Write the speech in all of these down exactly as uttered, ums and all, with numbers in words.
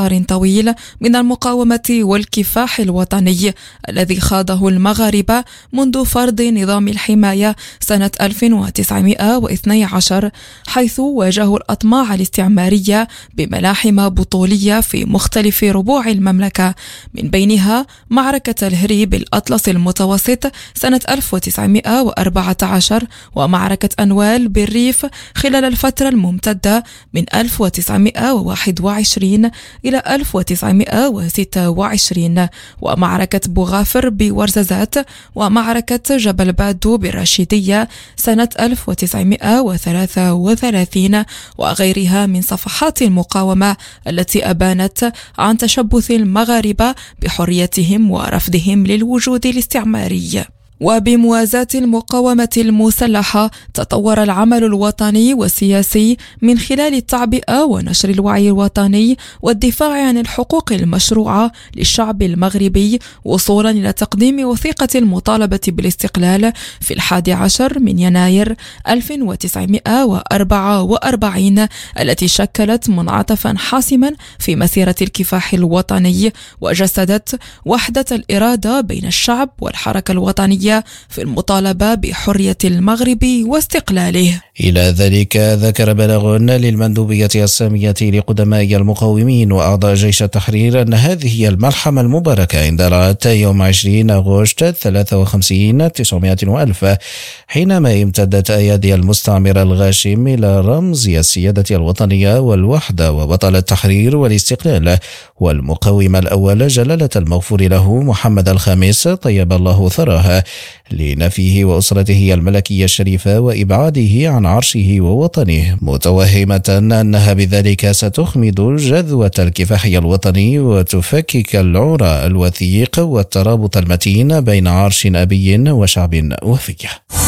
مشوار طويل من المقاومة والكفاح الوطني الذي خاضه المغاربة منذ فرض نظام الحماية سنة ألف وتسعمائة واثني عشر، حيث واجهوا الأطماع الاستعمارية بملاحم بطولية في مختلف ربوع المملكة، من بينها معركة الهري بالأطلس المتوسط سنة ألف وتسعمائة وأربعة عشر ومعركة أنوال بالريف خلال الفترة الممتدة من ألف وتسعمائة وواحد وعشرين إلى ألف وتسعمائة وستة وعشرين، ومعركة بوغافر بورزازات، ومعركة جبل بادو بالرشيدية سنة ألف وتسعمائة وثلاثة وثلاثين، وغيرها من صفحات المقاومة التي أبانت عن تشبث المغاربة بحريتهم ورفضهم للوجود الاستعماري. وبموازاة المقاومة المسلحة تطور العمل الوطني والسياسي من خلال التعبئة ونشر الوعي الوطني والدفاع عن الحقوق المشروعة للشعب المغربي، وصولا إلى تقديم وثيقة المطالبة بالاستقلال في الحادي عشر من يناير ألف وتسعمائة وأربعة وأربعين، التي شكلت منعطفا حاسما في مسيرة الكفاح الوطني وجسدت وحدة الإرادة بين الشعب والحركة الوطنية في المطالبة بحرية المغرب واستقلاله. إلى ذلك ذكر بلاغ للمندوبية السامية لقدماء المقاومين وأعضاء جيش التحرير أن هذه هي الملحمة المباركة اندلعت يوم عشرين أغسطس ثلاثة وخمسين تسعمائة وألف، حينما امتدت أيادي المستعمر الغاشم إلى رمز السيادة الوطنية والوحدة وبطل التحرير والاستقلال، والمقاوم الأول جلالة المغفور له محمد الخامس طيب الله ثراه لنفيه وأسرته الملكية الشريفة وإبعاده عن عرشه ووطنه، متوهمة أنها بذلك ستخمد جذوة الكفاح الوطني وتفكك العور الوثيق والترابط المتين بين عرش أبي وشعب وفي.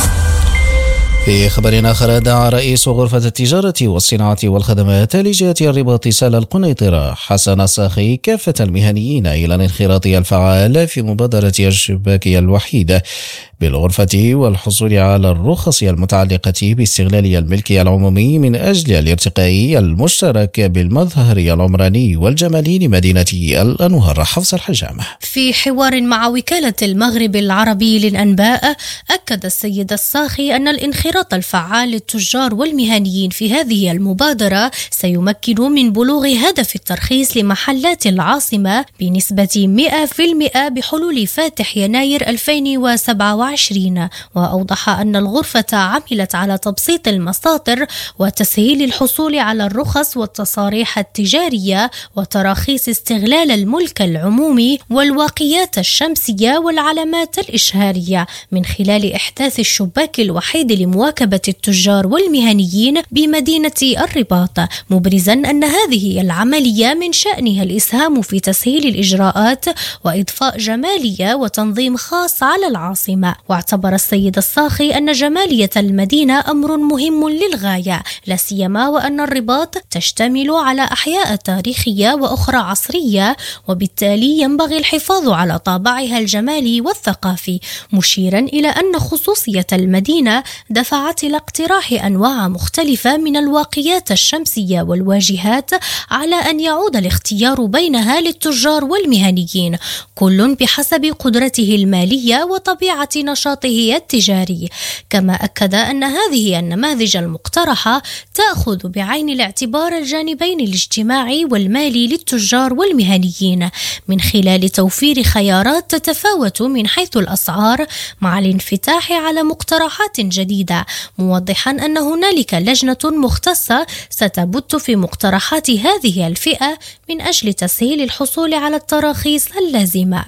في خبر آخر، دعا رئيس غرفة التجارة والصناعة والخدمات لجهة الرباط سال القنيطرة حسن الساخي كافة المهنيين إلى الانخراط الفعال في مبادرة الشباك الوحيد بالغرفة والحصول على الرخص المتعلقة باستغلال الملك العمومي من أجل الارتقاء المشترك بالمظهر العمراني والجمالي لمدينة الأنوار. حفص الحجام. في حوار مع وكالة المغرب العربي للأنباء، أكد السيد الساخي أن الانخراط الفعال للتجار والمهنيين في هذه المبادرة سيمكن من بلوغ هدف الترخيص لمحلات العاصمة بنسبة مئة بالمئة بحلول فاتح يناير ألفين وسبعة وعشرين. وأوضح أن الغرفة عملت على تبسيط المساطر وتسهيل الحصول على الرخص والتصاريح التجارية وتراخيص استغلال الملك العمومي والواقيات الشمسية والعلامات الإشهارية من خلال إحداث الشباك الوحيد لمواكبة التجار والمهنيين بمدينة الرباط، مبرزا أن هذه العملية من شأنها الإسهام في تسهيل الإجراءات وإضفاء جمالية وتنظيم خاص على العاصمة. واعتبر السيد الساخي أن جمالية المدينة أمر مهم للغاية، لا سيما وأن الرباط تشتمل على أحياء تاريخية وأخرى عصرية، وبالتالي ينبغي الحفاظ على طابعها الجمالي والثقافي، مشيرا إلى أن خصوصية المدينة دفعت إلى اقتراح أنواع مختلفة من الواقيات الشمسية والواجهات على أن يعود الاختيار بينها للتجار والمهنيين، كل بحسب قدرته المالية وطبيعة نشاطه التجاري. كما أكد أن هذه النماذج المقترحة تأخذ بعين الاعتبار الجانبين الاجتماعي والمالي للتجار والمهنيين من خلال توفير خيارات تتفاوت من حيث الأسعار مع الانفتاح على مقترحات جديدة، موضحا أن هنالك لجنة مختصة ستبت في مقترحات هذه الفئة من أجل تسهيل الحصول على التراخيص اللازمة.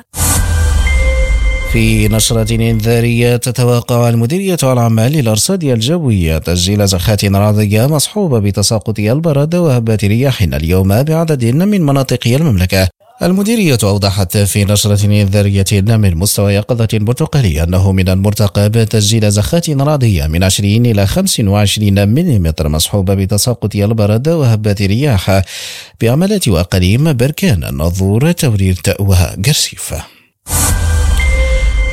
في نشرة إنذارية، تتوقع المديرية العامة للأرصاد الجوية تسجيل زخات رعدية مصحوبة بتساقط البرد وهبات رياح اليوم بعدد من مناطق المملكة. المديرية أوضحت في نشرة إنذارية من مستوى يقظة برتقالي أنه من المرتقب تسجيل زخات رعدية من عشرين إلى خمسة وعشرين ملم مصحوبة بتساقط البرد وهبات رياح بعملات وأقاليم بركان، الناظور، توريرت وقرسيف.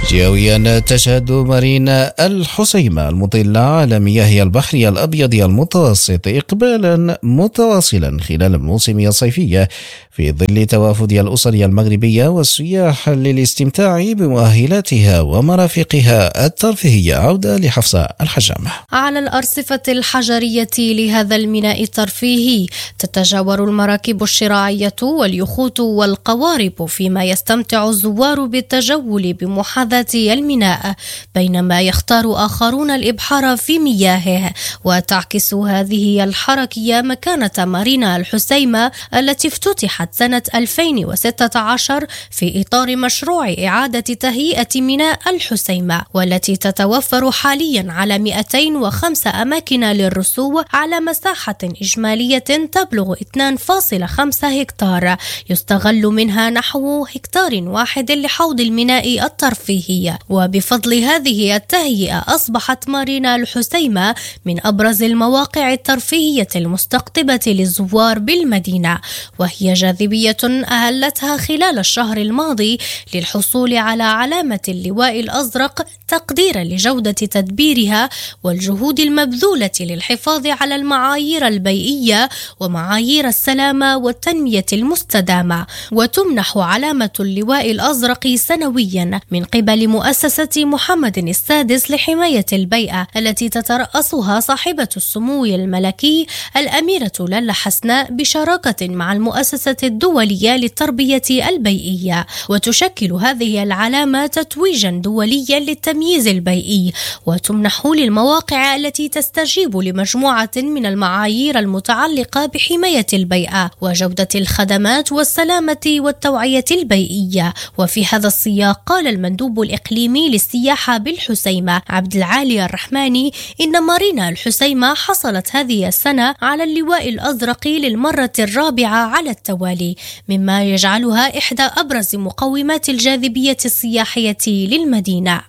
جويا، تشهد مارينا الحسيمة المطلة على مياه البحر الأبيض المتوسط إقبالا متواصلا خلال الموسم الصيفي في ظل توافد الأسر المغربية والسياح للاستمتاع بمؤهلاتها ومرافقها الترفيهية. عودة لحفصة الحجام. على الأرصفة الحجرية لهذا الميناء الترفيهي تتجاور المراكب الشراعية واليخوت والقوارب، فيما يستمتع الزوار بالتجول بمحاذاة الميناء، بينما يختار آخرون الإبحار في مياهه. وتعكس هذه الحركية مكانة مارينا الحسيمة التي افتتحت سنة ألفين وستة عشر في إطار مشروع إعادة تهيئة ميناء الحسيمة، والتي تتوفر حاليا على مئتين وخمسة أماكن للرسو على مساحة إجمالية تبلغ اثنين فاصلة خمسة هكتار، يستغل منها نحو هكتار واحد لحوض الميناء الترفيهي. وبفضل هذه التهيئة أصبحت مارينا الحسيمة من أبرز المواقع الترفيهية المستقطبة للزوار بالمدينة، وهي جاذبية أهلتها خلال الشهر الماضي للحصول على علامة اللواء الأزرق تقديرا لجودة تدبيرها والجهود المبذولة للحفاظ على المعايير البيئية ومعايير السلامة والتنمية المستدامة. وتمنح علامة اللواء الأزرق سنويا من قبل مؤسسة محمد السادس لحماية البيئة، التي تترأسها صاحبة السمو الملكي الأميرة لالا حسناء بشراكة مع المؤسسة الدولية للتربية البيئية. وتشكل هذه العلامة تتويجا دوليا للتمييز البيئي، وتمنح للمواقع التي تستجيب لمجموعة من المعايير المتعلقة بحماية البيئة وجودة الخدمات والسلامة والتوعية البيئية. وفي هذا السياق قال المندوب الإقليمي للسياحة بالحسيمة عبد العالي الرحماني إن مارينا الحسيمة حصلت هذه السنة على اللواء الأزرق للمرة الرابعة على التوالي، مما يجعلها إحدى أبرز مقومات الجاذبية السياحية للمدينة.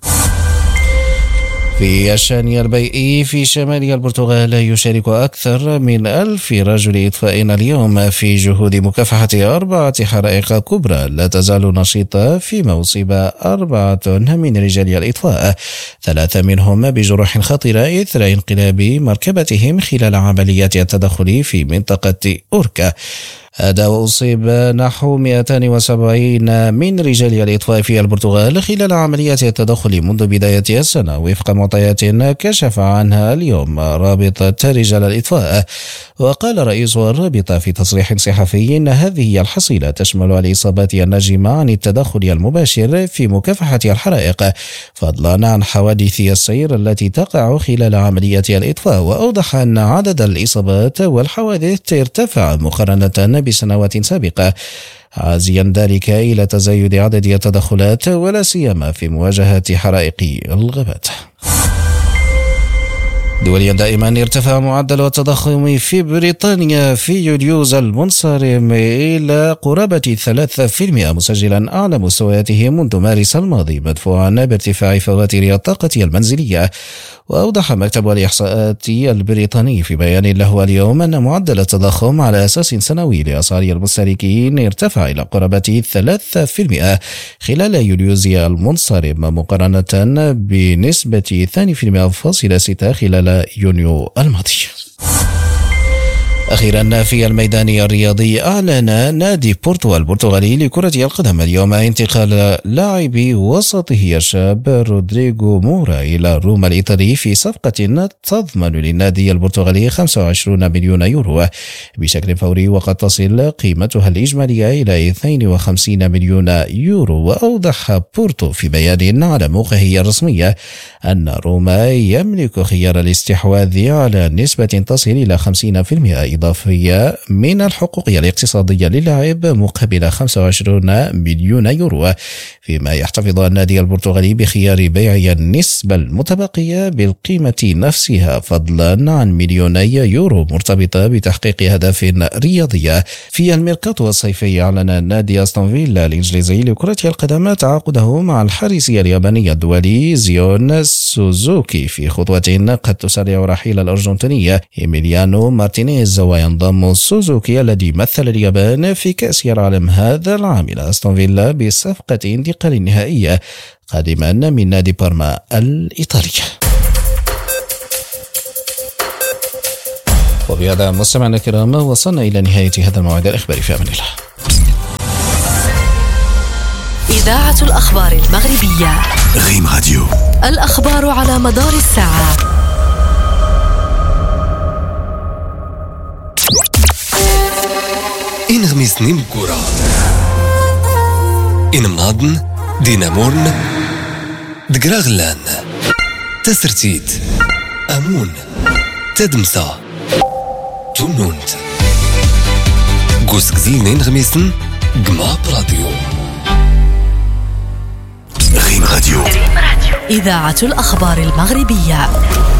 في الشأن البيئي في شمال البرتغال يشارك أكثر من ألف رجل إطفاء اليوم في جهود مكافحة أربعة حرائق كبرى لا تزال نشيطة، فيما أصيب أربعة من رجال الإطفاء، ثلاثة منهم بجروح خطيرة إثر انقلاب مركبتهم خلال عمليات التدخل في منطقة أوركا. هذا وأصيب نحو مئتين وسبعين من رجال الإطفاء في البرتغال خلال عمليات التدخل منذ بداية السنة، وفق معطيات كشف عنها اليوم رابطة رجال الإطفاء. وقال رئيس الرابطة في تصريح صحفي إن هذه الحصيلة تشمل الإصابات الناجمة عن التدخل المباشر في مكافحة الحرائق، فضلا عن حوادث السير التي تقع خلال عمليات الإطفاء. وأوضح أن عدد الإصابات والحوادث ارتفع مقارنة بسنوات سابقة، عازيا ذلك إلى تزايد عدد التدخلات ولا سيما في مواجهة حرائق الغابات. دوليا دائما ارتفع معدل التضخم في بريطانيا في يوليوز المنصرم إلى قرابة ثلاثة بالمئة، مسجلا أعلى مستوياته منذ مارس الماضي، مدفوعا بارتفاع فواتير الطاقة المنزلية. وأوضح مكتب الإحصاءات البريطاني في بيان له اليوم أن معدل التضخم على أساس سنوي لأسعار المستهلكين ارتفع إلى قرابة ثلاثة بالمئة خلال يوليوز المنصرم، مقارنة بنسبة اثنين فاصلة ستة خلال يونيو الماضي. أخيرا في الميدان الرياضي، أعلن نادي بورتو البرتغالي لكرة القدم اليوم انتقال لاعبي وسطه الشاب رودريغو مورا إلى روما الإيطالي في صفقة تضمن للنادي البرتغالي خمسة وعشرين مليون يورو بشكل فوري، وقد تصل قيمتها الإجمالية إلى اثنين وخمسين مليون يورو. وأوضح بورتو في بيان على موقعه الرسمي أن روما يملك خيار الاستحواذ على نسبة تصل إلى خمسين بالمئة إضافية من الحقوق الاقتصادية للاعب مقابل خمسة وعشرين مليون يورو، فيما يحتفظ النادي البرتغالي بخيار بيع النسبة المتبقية بالقيمة نفسها، فضلا عن مليوني يورو مرتبطة بتحقيق أهداف رياضية. في الميركاتو الصيفي، أعلن نادي أستون فيلا الإنجليزي لكرة القدم تعاقده مع الحارس الياباني الدولي زيون سوزوكي في خطوة قد تسرع رحيل الأرجنتيني إيميليانو مارتينيز وينضم سوزوكي الذي مثل اليابان في كأس العالم هذا العام إلى أستون فيلا بصفقة انتقال نهائية قادما من نادي بارما الإيطالي. وبهذا مستمعينا الكرام وصلنا إلى نهاية هذا الموعد الإخباري، في أمان الله. إذاعة الأخبار المغربية ريم راديو، الأخبار على مدار الساعة. إن غميس نيم كورة إن مناضن دينامورن دقراغلان تسرتيت أمون تدمسا تونونت قوس قزينين غميسن قما براديو ريم راديو، إذاعة الأخبار المغربية.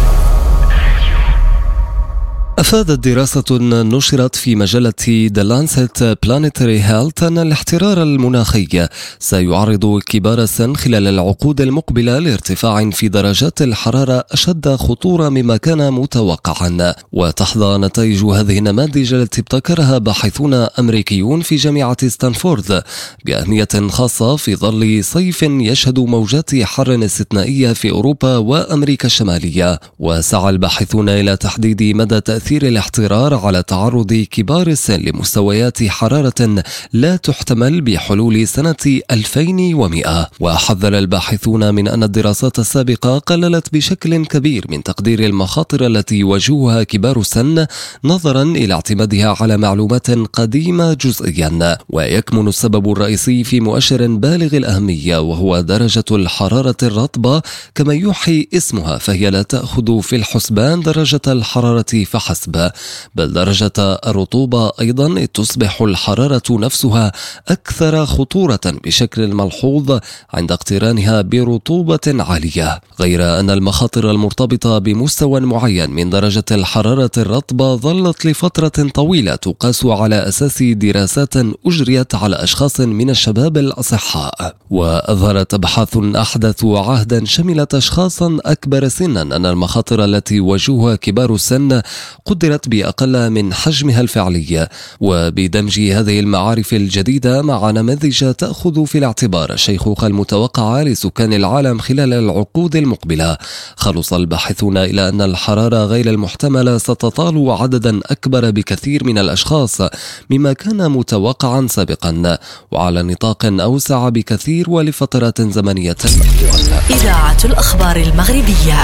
أفادت دراسة نشرت في مجلة The Lancet Planetary Health أن الاحترار المناخي سيعرض كبار السن خلال العقود المقبلة لارتفاع في درجات الحرارة أشد خطورة مما كان متوقعا. وتحظى نتائج هذه النماذج التي ابتكرها باحثون أمريكيون في جامعة ستانفورد بأهمية خاصة في ظل صيف يشهد موجات حر استثنائية في أوروبا وأمريكا الشمالية. وسعى الباحثون إلى تحديد مدى تأثير الاحترار على تعرض كبار السن لمستويات حرارة لا تحتمل بحلول سنة ألفين ومئة. وحذر الباحثون من أن الدراسات السابقة قللت بشكل كبير من تقدير المخاطر التي يواجهها كبار السن نظرا إلى اعتمادها على معلومات قديمة جزئيا. ويكمن السبب الرئيسي في مؤشر بالغ الأهمية وهو درجة الحرارة الرطبة كما يوحي اسمها، فهي لا تأخذ في الحسبان درجة الحرارة فحسب بل درجة الرطوبة أيضا، تصبح الحرارة نفسها أكثر خطورة بشكل ملحوظ عند اقترانها برطوبة عالية. غير أن المخاطر المرتبطة بمستوى معين من درجة الحرارة الرطبة ظلت لفترة طويلة تقاس على أساس دراسات أجريت على أشخاص من الشباب الأصحاء. وأظهرت أبحاث أحدث عهدا شملت أشخاصا أكبر سنا أن المخاطر التي يواجهها كبار السن قدرت بأقل من حجمها الفعلي. وبدمج هذه المعارف الجديدة مع نماذج تأخذ في الاعتبار الشيخوخة المتوقعة لسكان العالم خلال العقود المقبلة، خلص الباحثون إلى أن الحرارة غير المحتملة ستطال عددا أكبر بكثير من الأشخاص مما كان متوقعا سابقا، وعلى نطاق أوسع بكثير ولفترات زمنية أطول. إذاعة الأخبار المغربية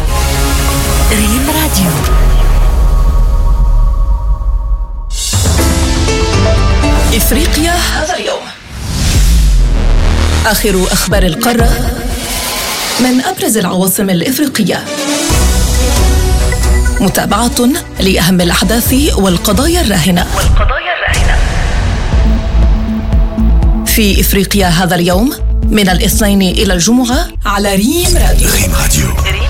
ريم راديو. إفريقيا هذا اليوم، آخر أخبار القارة من أبرز العواصم الإفريقية، متابعة لأهم الأحداث والقضايا الراهنة في إفريقيا هذا اليوم من الاثنين إلى الجمعة على ريم راديو. ريم راديو.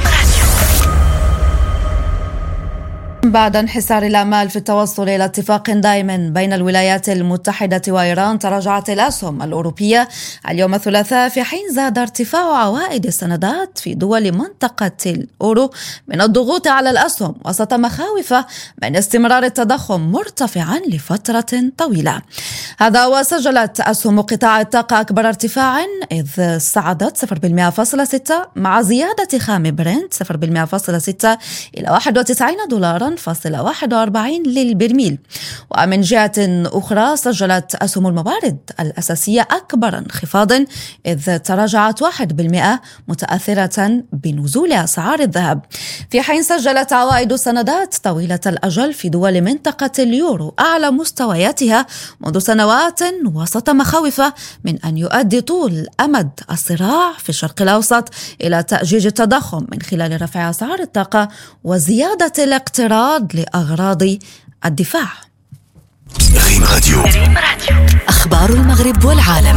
بعد انحسار الآمال في التوصل إلى اتفاق دائم بين الولايات المتحدة وإيران، تراجعت الأسهم الأوروبية اليوم الثلاثاء، في حين زاد ارتفاع عوائد السندات في دول منطقة الأورو من الضغوط على الأسهم وسط مخاوف من استمرار التضخم مرتفعا لفترة طويلة. هذا وسجلت أسهم قطاع الطاقة أكبر ارتفاع، إذ صعدت صفر بالمئة فاصلة ستة مع زيادة خام برنت صفر بالمئة فاصلة ستة إلى واحد وتسعين دولارا فاصلة واحد وأربعين للبرميل. ومن جهة أخرى سجلت أسهم الموارد الأساسية أكبر انخفاض، إذ تراجعت واحد بالمئة متأثرة بنزول أسعار الذهب، في حين سجلت عوائد السندات طويلة الأجل في دول منطقة اليورو أعلى مستوياتها منذ سنوات، وسط مخاوف من أن يؤدي طول أمد الصراع في الشرق الأوسط إلى تأجيج التضخم من خلال رفع أسعار الطاقة وزيادة الاقتراض لأغراض الدفاع. ريم راديو. أخبار المغرب والعالم.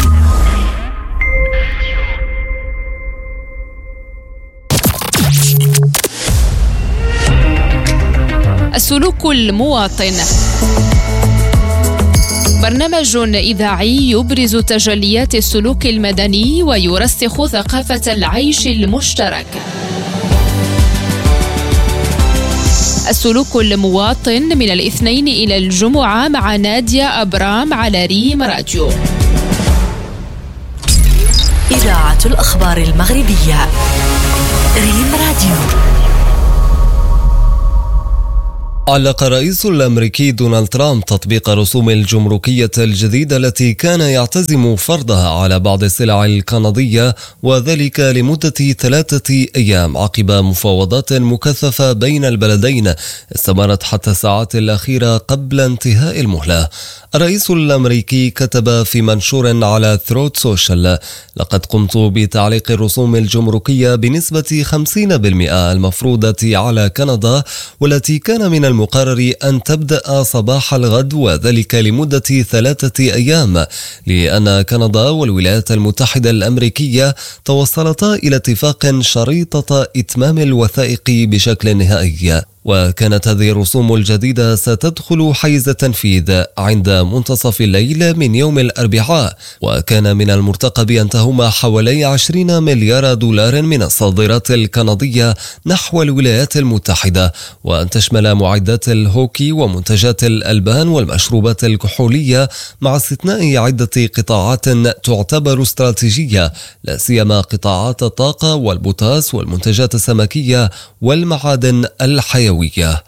السلوك المواطن، برنامج إذاعي يبرز تجليات السلوك المدني ويرسخ ثقافة العيش المشترك. السلوك المواطن من الاثنين إلى الجمعة مع نادية أبرام على ريم راديو. إذاعة الأخبار المغربية ريم راديو. علق الرئيس الأمريكي دونالد ترامب تطبيق رسوم الجمركية الجديدة التي كان يعتزم فرضها على بعض السلع الكندية، وذلك لمدة ثلاثة أيام عقب مفاوضات مكثفة بين البلدين استمرت حتى الساعات الأخيرة قبل انتهاء المهلة. الرئيس الأمريكي كتب في منشور على ثروت سوشيال: لقد قمت بتعليق الرسوم الجمركية بنسبة خمسين بالمئة المفروضة على كندا، والتي كان من المقرر أن تبدأ صباح الغد، وذلك لمدة ثلاثة أيام، لأن كندا والولايات المتحدة الأمريكية توصلتا إلى اتفاق شريطة إتمام الوثائق بشكل نهائي. وكانت هذه الرسوم الجديدة ستدخل حيز التنفيذ عند منتصف الليل من يوم الأربعاء، وكان من المرتقب أن تهم حوالي عشرين مليار دولار من الصادرات الكندية نحو الولايات المتحدة، وأن تشمل معدات الهوكي ومنتجات الألبان والمشروبات الكحولية، مع استثناء عدة قطاعات تعتبر استراتيجية، لا سيما قطاعات الطاقة والبوتاس والمنتجات السمكية والمعادن الحيوية.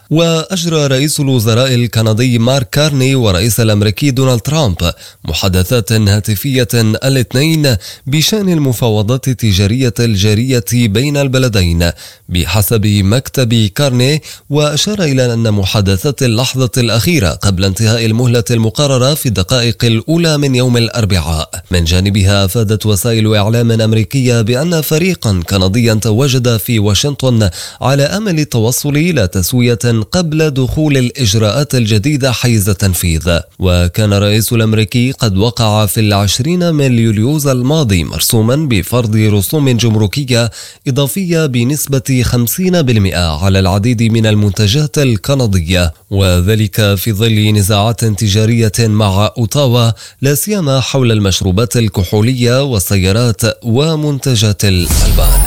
وأجرى رئيس الوزراء الكندي مارك كارني ورئيس الأمريكي دونالد ترامب محادثات هاتفية الاثنين بشأن المفاوضات التجارية الجارية بين البلدين بحسب مكتب كارني، وأشار إلى أن محادثات اللحظة الأخيرة قبل انتهاء المهلة المقررة في الدقائق الأولى من يوم الأربعاء. من جانبها أفادت وسائل إعلام أمريكية بأن فريقا كنديا تواجد في واشنطن على أمل التوصل إلى تسوية قبل دخول الإجراءات الجديدة حيز التنفيذ. وكان الرئيس الأمريكي قد وقع في العشرين من يوليوز الماضي مرسوما بفرض رسوم جمركية إضافية بنسبة خمسين بالمئة على العديد من المنتجات الكندية، وذلك في ظل نزاعات تجارية مع أوتاوا، لا سيما حول المشروبات الكحولية والسيارات ومنتجات الألبان.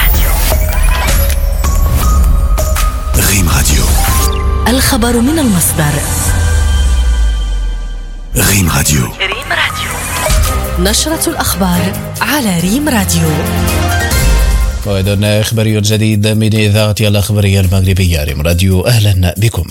ريم راديو. الخبر من المصدر. ريم راديو. ريم راديو. نشرة الأخبار على ريم راديو. موعد إخباري جديد من إذاعة الأخبارية المغربية ريم راديو، أهلا بكم.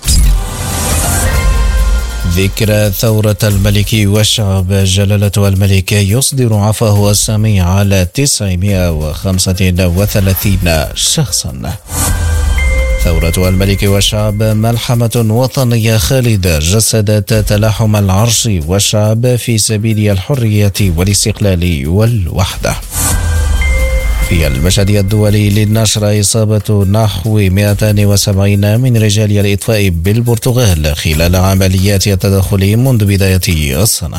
ذكرى ثورة الملك والشعب، جلالة الملك يصدر عفوه السامي على تسعمائة وخمسة وثلاثين شخصا. ثورة الملك والشعب ملحمة وطنية خالدة جسدت تلاحم العرش والشعب في سبيل الحرية والاستقلال والوحدة. في المشهد الدولي للنشر إصابة نحو مئتين وسبعين من رجال الإطفاء بالبرتغال خلال عمليات التدخل منذ بداية السنة.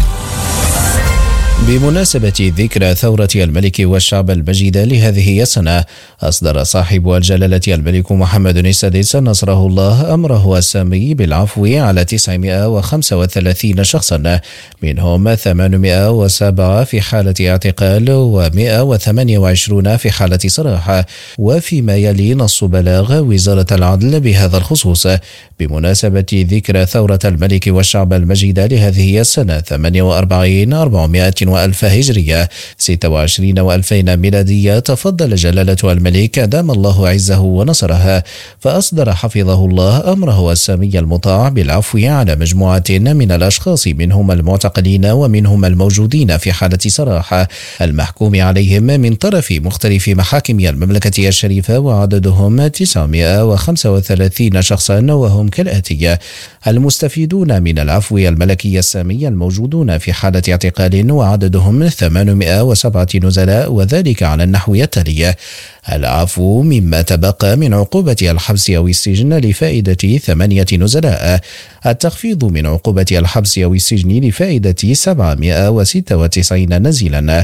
بمناسبة ذكرى ثورة الملك والشعب المجيدة لهذه السنة، أصدر صاحب الجلالة الملك محمد السادس نصره الله أمره السامي بالعفو على تسعمائة وخمسة وثلاثين شخصا، منهم ثمانمائة وسبعة في حالة اعتقال ومائة وثمانية وعشرين في حالة سراح. وفيما يلي نص بلاغ وزارة العدل بهذا الخصوص بمناسبة ذكرى ثورة الملك والشعب المجيدة لهذه السنة: ثمانية وأربعين أربعمائة وألف هجرية، ستة وعشرين وألفين ميلادية. تفضل جلالة الملك دام الله عزه ونصرها، فأصدر حفظه الله أمره السامي المطاع بالعفو على مجموعة من الأشخاص، منهم المعتقلين ومنهم الموجودين في حالة سراح المحكوم عليهم من طرف مختلف محاكم المملكة الشريفة، وعددهم تسعمائة وخمسة وثلاثين شخصا، وهم كالآتي: المستفيدون من العفو الملكي السامي الموجودون في حالة اعتقال وعددهم ثمانمائة وسبعة نزلاء، وذلك على النحو التالي: العفو مما تبقى من عقوبة الحبس أو السجن لفائدة ثمانية نزلاء، التخفيض من عقوبة الحبس أو السجن لفائدة سبعمائة وستة وتسعين نزيلا،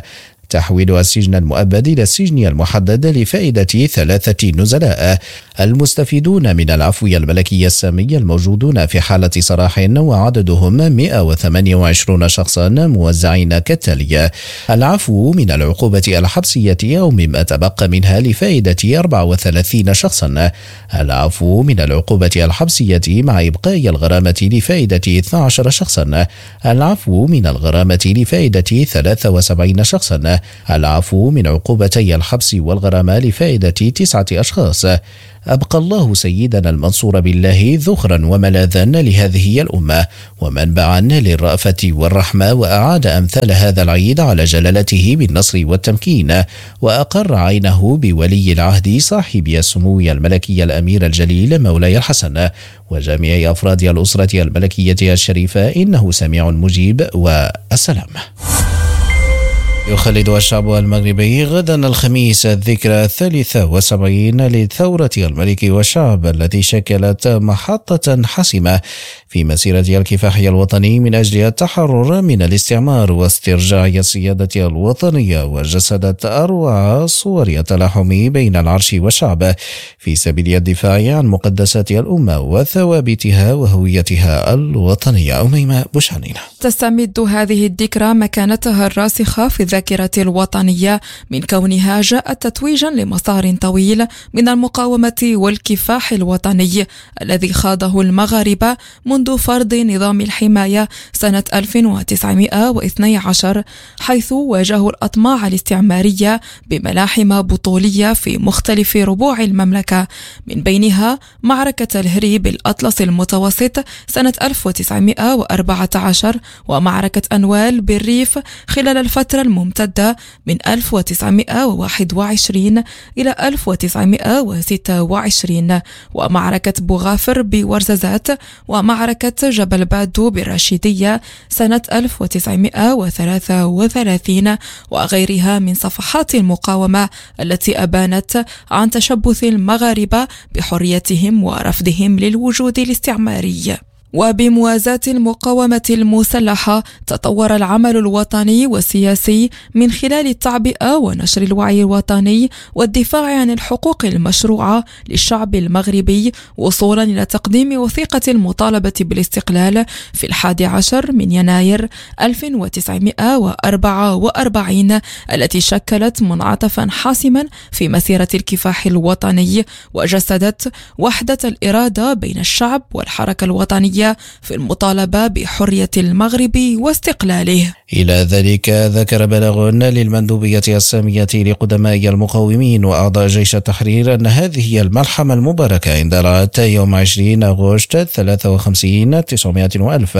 تحويل السجن المؤبد إلى السجن المحدد لفائدة ثلاثة نزلاء المستفيدون من العفو الملكي السامي الموجودون في حالة سراح، وعددهم مئة وثمانية وعشرين شخصا موزعين كالتالي: العفو من العقوبة الحبسية أو مما تبقى منها لفائدة أربعة وثلاثين شخصا، العفو من العقوبة الحبسية مع إبقاء الغرامة لفائدة اثني عشر شخصا، العفو من الغرامة لفائدة ثلاثة وسبعين شخصا، العفو من عقوبتي الحبس والغرامة لفائدة تسعة أشخاص. أبقى الله سيدنا المنصور بالله ذخرا وملاذا لهذه الأمة ومنبعا للرأفة والرحمة، وأعاد أمثال هذا العيد على جلالته بالنصر والتمكين، وأقر عينه بولي العهد صاحب السمو الملكي الأمير الجليل مولاي الحسن وجميع أفراد الأسرة الملكية الشريفة، إنه سميع مجيب، والسلام. يخلد الشعب المغربي غدا الخميس الذكرى الثالثة والسبعين لثورة الملك والشعب التي شكلت محطة حاسمة في مسيرة الكفاح الوطني من أجل التحرر من الاستعمار واسترجاع السيادة الوطنية، وجسدت أروع صور التلاحم بين العرش والشعب في سبيل الدفاع عن مقدسات الأمة وثوابتها وهويتها الوطنية. أميمة بوشانينا. تستمد هذه الذكرى مكانتها الراسخة في الذاكرة الوطنية من كونها جاءت تتويجا لمسار طويل من المقاومة والكفاح الوطني الذي خاضه المغاربة منذ فرض نظام الحماية سنة ألف وتسعمائة واثني عشر، حيث واجهوا الأطماع الاستعمارية بملاحم بطولية في مختلف ربوع المملكة، من بينها معركة الهري بالأطلس المتوسط سنة ألف وتسعمائة وأربعة عشر، ومعركة أنوال بالريف خلال الفترة الممتدة من ألف وتسعمائة وواحد وعشرين إلى ألف وتسعمائة وستة وعشرين، ومعركة بوغافر بورزازات، ومعركة جبل بادو بالرشيدية سنة ألف وتسعمائة وثلاثة وثلاثين، وغيرها من صفحات المقاومة التي أبانت عن تشبث المغاربة بحريتهم ورفضهم للوجود الاستعماري. وبموازاة المقاومة المسلحة تطور العمل الوطني والسياسي من خلال التعبئة ونشر الوعي الوطني والدفاع عن الحقوق المشروعة للشعب المغربي، وصولا إلى تقديم وثيقة المطالبة بالاستقلال في الحادي عشر من يناير ألف وتسعمائة وأربعة وأربعين، التي شكلت منعطفا حاسما في مسيرة الكفاح الوطني وجسدت وحدة الإرادة بين الشعب والحركة الوطنية في المطالبة بحرية المغرب واستقلاله. إلى ذلك ذكر بلاغ للمندوبية السامية لقدماء المقاومين وأعضاء جيش التحرير أن هذه الملحمة المباركة اندلعت يوم عشرين أغسطس ثلاثة وخمسين تسعمائة وألف،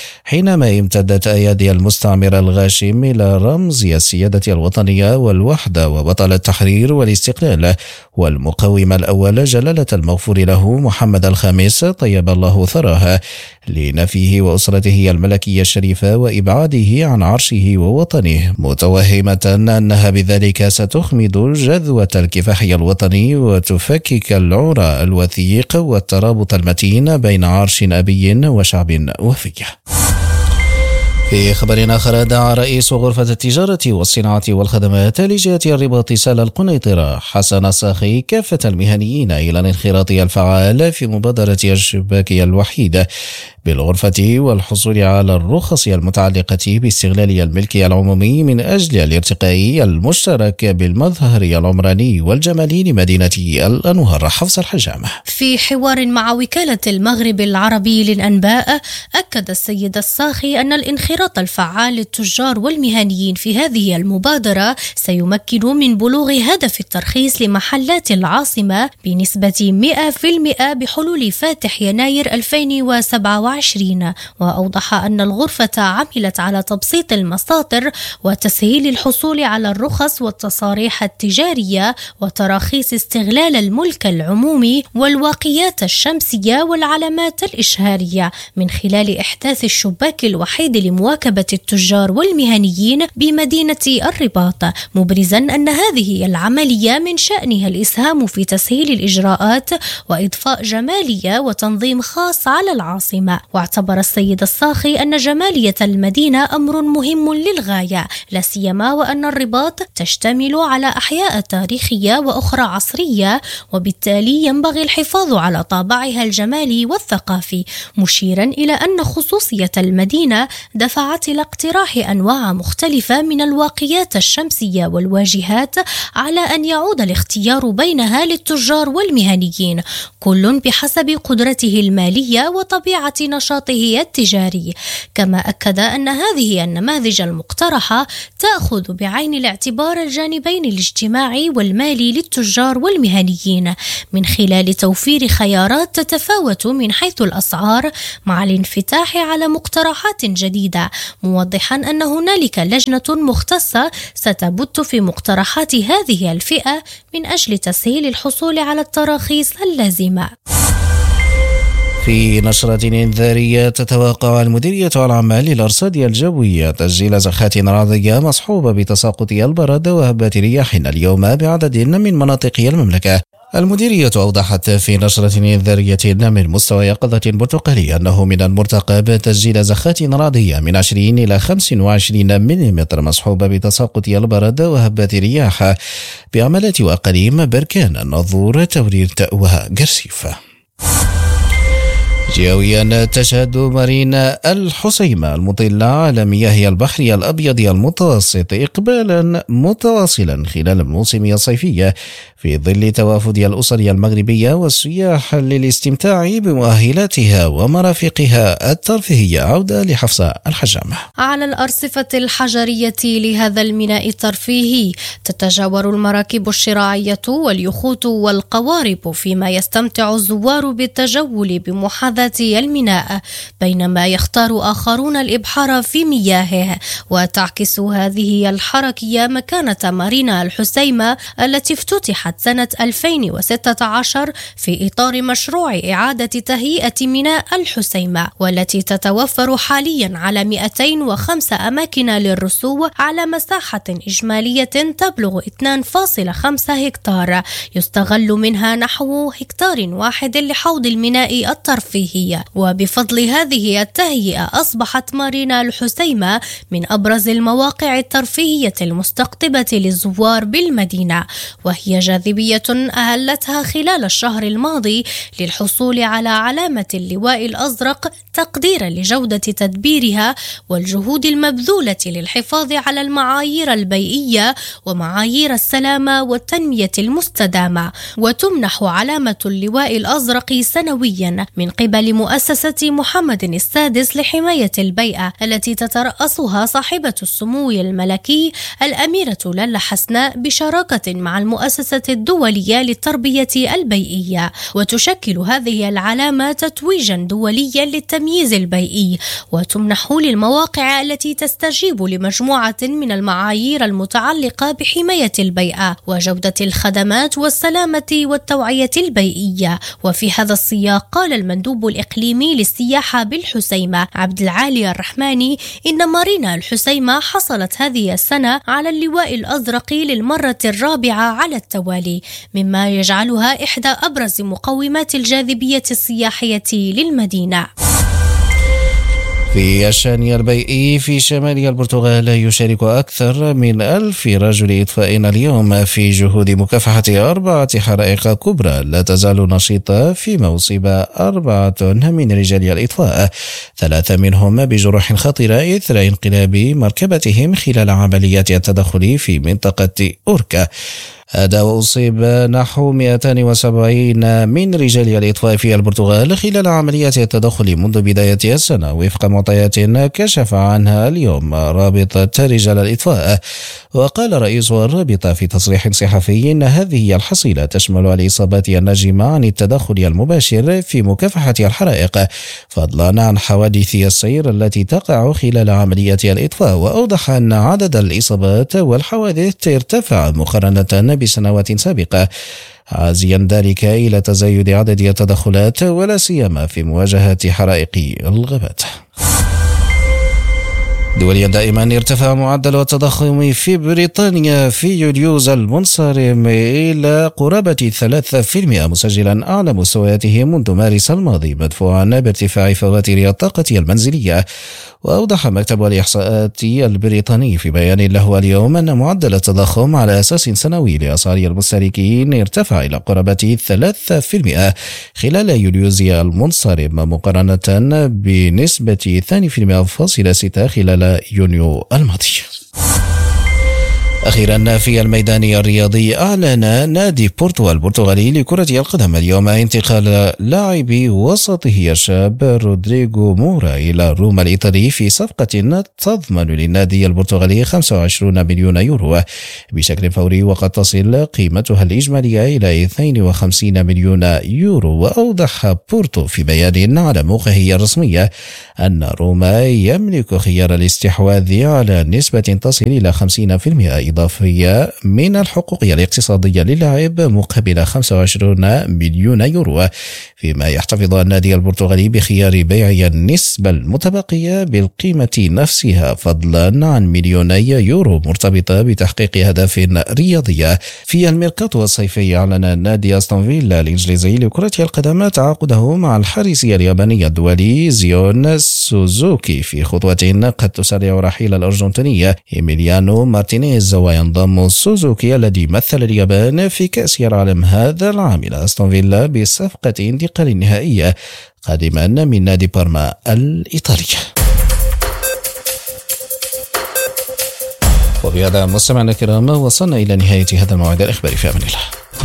حينما امتدت أيادي المستعمر الغاشم إلى رمز السيادة الوطنية والوحدة وبطل التحرير والاستقلال والمقاوم الأول جلالة المغفور له محمد الخامس طيب الله ثراه لنفيه وأسرته الملكية الشريفة وإبعاده عن عرشه ووطنه، متوهمة أنها بذلك ستخمد جذوة الكفاح الوطني وتفكك العرى الوثيق والترابط المتين بين عرش أبي وشعب وفي. في خبر آخر، دعا رئيس غرفة التجارة والصناعة والخدمات لجهة الرباط سال القنيطرة حسن الساخي كافة المهنيين إلى الانخراط الفعال في مبادرة الشباك الوحيد بالغرفة والحصول على الرخص المتعلقة باستغلال الملكية العمومي من أجل الارتقاء المشترك بالمظهر العمراني والجمالي لمدينة الأنوار. حفص الحجام. في حوار مع وكالة المغرب العربي للأنباء، أكد السيد الساخي أن الانخراط الفعال للتجار والمهنيين في هذه المبادرة سيمكن من بلوغ هدف الترخيص لمحلات العاصمة بنسبة مئة بالمئة بحلول فاتح يناير ألفين وسبعة وعشرين. وأوضح أن الغرفة عملت على تبسيط المساطر وتسهيل الحصول على الرخص والتصاريح التجارية وتراخيص استغلال الملك العمومي والواقيات الشمسية والعلامات الإشهارية من خلال إحداث الشباك الوحيد لمواكبة التجار والمهنيين بمدينة الرباط، مبرزا أن هذه العملية من شأنها الإسهام في تسهيل الإجراءات وإضفاء جمالية وتنظيم خاص على العاصمة. واعتبر السيد الصاخي أن جمالية المدينة أمر مهم للغاية، لا سيما وأن الرباط تشتمل على أحياء تاريخية وأخرى عصرية، وبالتالي ينبغي الحفاظ على طابعها الجمالي والثقافي، مشيرا إلى أن خصوصية المدينة دفعت إلى اقتراح أنواع مختلفة من الواقيات الشمسية والواجهات على أن يعود الاختيار بينها للتجار والمهنيين، كل بحسب قدرته المالية وطبيعة نشاطه التجاري. كما أكد أن هذه النماذج المقترحة تأخذ بعين الاعتبار الجانبين الاجتماعي والمالي للتجار والمهنيين من خلال توفير خيارات تتفاوت من حيث الأسعار مع الانفتاح على مقترحات جديدة، موضحا أن هنالك لجنة مختصة ستبت في مقترحات هذه الفئة من أجل تسهيل الحصول على التراخيص اللازمة. في نشرة إنذارية، تتوقع المديرية العامة للأرصاد الجوية تسجيل زخات رعدية مصحوبة بتساقط البرد وهبات رياح اليوم بعدد من مناطق المملكة. المديرية أوضحت في نشرة إنذارية من مستوى يقظة برتقالي أنه من المرتقب تسجيل زخات رعدية من عشرين إلى خمسة وعشرين ملم مصحوبة بتساقط البرد وهبات رياح بعملات وأقاليم بركان، الناظور، توريرت وقرسيف. جويا، تشهد مارينا الحسيمة المطلة على مياه البحر الأبيض المتوسط إقبالا متواصلا خلال الموسم الصيفي في ظل توافد الأسر المغربية والسياح للاستمتاع بمؤهلاتها ومرافقها الترفيهية. عودة لحفصة الحجام. على الأرصفة الحجرية لهذا الميناء الترفيهي تتجاور المراكب الشراعية واليخوت والقوارب، فيما يستمتع الزوار بالتجول بمحاذاة الميناء، بينما يختار آخرون الإبحار في مياهه. وتعكس هذه الحركية مكانة مارينا الحسيمة التي افتتحت سنة ألفين وستة عشر في إطار مشروع إعادة تهيئة ميناء الحسيمة، والتي تتوفر حاليا على مئتين وخمسة أماكن للرسو على مساحة إجمالية تبلغ اثنين فاصلة خمسة هكتار، يستغل منها نحو هكتار واحد لحوض الميناء الترفيهي. وبفضل هذه التهيئة أصبحت مارينا الحسيمة من أبرز المواقع الترفيهية المستقطبة للزوار بالمدينة، وهي جاذبية أهلتها خلال الشهر الماضي للحصول على علامة اللواء الأزرق تقديرا لجودة تدبيرها والجهود المبذولة للحفاظ على المعايير البيئية ومعايير السلامة والتنمية المستدامة. وتمنح علامة اللواء الأزرق سنويا من قبل مؤسسة محمد السادس لحماية البيئة التي تترأسها صاحبة السمو الملكي الأميرة لالا حسناء بشراكة مع المؤسسة الدولية للتربية البيئية. وتشكل هذه العلامة تتويجا دوليا للتمييز البيئي، وتمنح للمواقع التي تستجيب لمجموعة من المعايير المتعلقة بحماية البيئة وجودة الخدمات والسلامة والتوعية البيئية. وفي هذا السياق قال المندوب الإقليمي للسياحة بالحسيمة عبد العالي الرحماني إن مارينا الحسيمة حصلت هذه السنة على اللواء الأزرق للمرة الرابعة على التوالي، مما يجعلها إحدى أبرز مقومات الجاذبية السياحية للمدينة. في الشأن البيئي، في شمال البرتغال يشارك أكثر من ألف رجل إطفاء اليوم في جهود مكافحة أربعة حرائق كبرى لا تزال نشيطة، فيما أصيب أربعة من رجال الإطفاء، ثلاثة منهم بجروح خطيرة إثر انقلاب مركبتهم خلال عمليات التدخل في منطقة أوركا. هذا وأصيب نحو مئتين وسبعين من رجال الإطفاء في البرتغال خلال عمليات التدخل منذ بداية السنة، وفق معطيات كشف عنها اليوم رابطة رجال الإطفاء. وقال رئيس الرابطة في تصريح صحفي إن هذه الحصيلة تشمل الإصابات الناجمة عن التدخل المباشر في مكافحة الحرائق، فضلا عن حوادث السير التي تقع خلال عمليات الإطفاء. وأوضح أن عدد الإصابات والحوادث ارتفع مقارنة بسنوات سابقة، عازيا ذلك إلى تزايد عدد التدخلات ولا سيما في مواجهة حرائق الغابات. دوليا دائما ارتفع معدل التضخم في بريطانيا في يوليوز المنصرم إلى قرابة ثلاثة بالمئة، مسجلا أعلى مستوياته منذ مارس الماضي، مدفوعا بارتفاع فواتير الطاقة المنزلية. وأوضح مكتب الإحصاءات البريطاني في بيان له اليوم أن معدل التضخم على أساس سنوي لأسعار المستهلكين ارتفع إلى قرابة ثلاثة بالمئة خلال يوليوز المنصرم، مقارنة بنسبة اثنين فاصلة ستة خلال يونيو الماضي. أخيرا في الميدان الرياضي، أعلن نادي بورتو البرتغالي لكرة القدم اليوم انتقال لاعبي وسطه الشاب رودريغو مورا إلى روما الإيطالي في صفقة تضمن للنادي البرتغالي خمسة وعشرين مليون يورو بشكل فوري، وقد تصل قيمتها الإجمالية إلى اثنين وخمسين مليون يورو. وأوضح بورتو في بيان على موقعه الرسمي أن روما يملك خيار الاستحواذ على نسبة تصل إلى خمسين بالمئة إضافية من الحقوق الاقتصادية للاعب مقابل خمسة وعشرين مليون يورو، فيما يحتفظ النادي البرتغالي بخيار بيع النسبة المتبقية بالقيمة نفسها، فضلا عن مليوني يورو مرتبطة بتحقيق أهداف رياضية. في الميركاتو الصيفي، أعلن نادي أستون فيلا الإنجليزي لكرة القدم تعاقده مع الحارس الياباني الدولي زيون سوزوكي في خطوة قد تسرع رحيل الأرجنتيني إيميليانو مارتينيز. وينضم سوزوكي الذي مثل اليابان في كأس العالم هذا العام إلى أستون فيلا بصفقة انتقال نهائية قادما من نادي بارما الإيطالي. وبهذا مستمعينا الكرام وصلنا إلى نهاية هذا الموعد الإخباري، في أمان الله.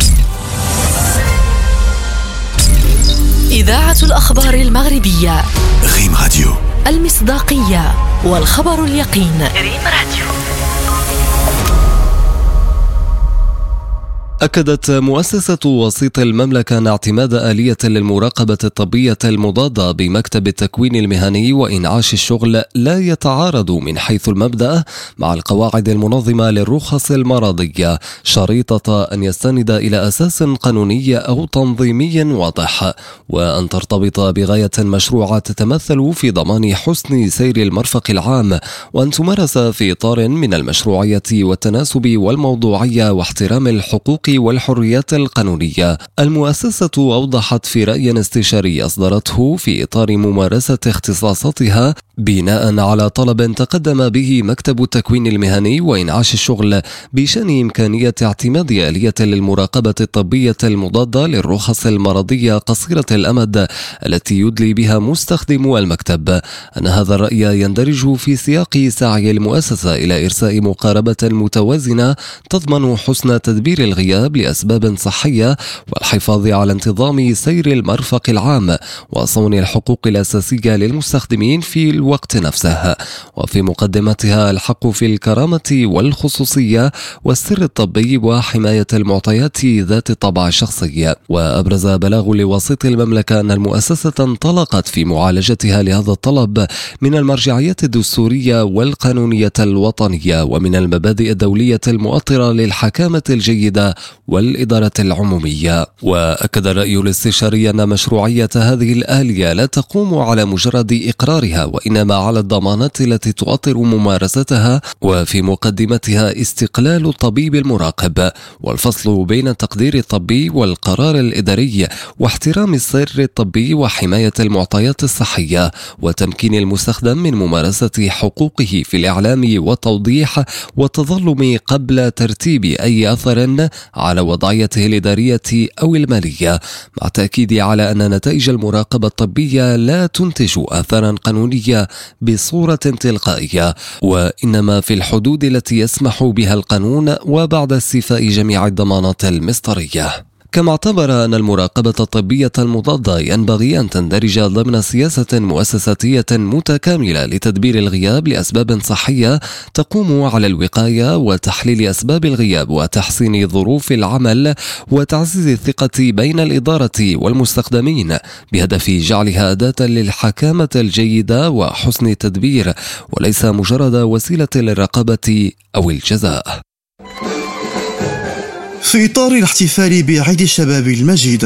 إذاعة الأخبار المغربية، ريم راديو، المصداقية والخبر اليقين. ريم راديو. أكدت مؤسسة وسيط المملكة أن اعتماد آلية للمراقبة الطبية المضادة بمكتب التكوين المهني وإنعاش الشغل لا يتعارض من حيث المبدأ مع القواعد المنظمة للرخص المرضية، شريطة أن يستند إلى أساس قانوني أو تنظيمي واضح، وأن ترتبط بغاية مشروعة تتمثل في ضمان حسن سير المرفق العام، وأن تمارس في إطار من المشروعية والتناسب والموضوعية واحترام الحقوق والحريات القانونية. المؤسسة أوضحت في رأي استشاري أصدرته في إطار ممارسة اختصاصاتها بناء على طلب تقدم به مكتب التكوين المهني وإنعاش الشغل بشأن إمكانية اعتماد آلية للمراقبة الطبية المضادة للرخص المرضية قصيرة الأمد التي يدلي بها مستخدمو المكتب، أن هذا الرأي يندرج في سياق سعي المؤسسة إلى إرساء مقاربة متوازنة تضمن حسن تدبير الغياب لأسباب صحية والحفاظ على انتظام سير المرفق العام وصون الحقوق الأساسية للمستخدمين في الوقت نفسه، وفي مقدمتها الحق في الكرامة والخصوصية والسر الطبي وحماية المعطيات ذات الطابع الشخصي. وأبرز بلاغ لوسيط المملكة أن المؤسسة انطلقت في معالجتها لهذا الطلب من المرجعيات الدستورية والقانونية الوطنية ومن المبادئ الدولية المؤطرة للحكامة الجيدة والإدارة العمومية. وأكد الرأي الاستشاري أن مشروعية هذه الآلية لا تقوم على مجرد إقرارها، وإنما على الضمانات التي تؤطر ممارستها، وفي مقدمتها استقلال الطبيب المراقب والفصل بين التقدير الطبي والقرار الإداري واحترام السير الطبي وحماية المعطيات الصحية، وتمكين المستخدم من ممارسة حقوقه في الإعلام والتوضيح والتظلم قبل ترتيب أي أثر على وضعيته الإدارية أو المالية، مع التأكيد على أن نتائج المراقبة الطبية لا تنتج آثارا قانونية بصورة تلقائية، وإنما في الحدود التي يسمح بها القانون وبعد استيفاء جميع الضمانات المصدرية. كما اعتبر أن المراقبة الطبية المضادة ينبغي أن تندرج ضمن سياسة مؤسساتية متكاملة لتدبير الغياب لأسباب صحية تقوم على الوقاية وتحليل أسباب الغياب وتحسين ظروف العمل وتعزيز الثقة بين الإدارة والمستخدمين بهدف جعلها أداة للحكامة الجيدة وحسن التدبير وليس مجرد وسيلة للرقابة أو الجزاء. في إطار الاحتفال بعيد الشباب المجيد،